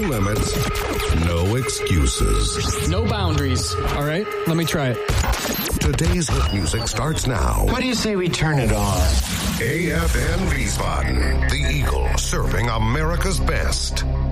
limits, no excuses. No boundaries. All right, let me try it. Today's hit music starts now. What do you say we turn it on? AFN Wiesbaden, the Eagle, serving America's best.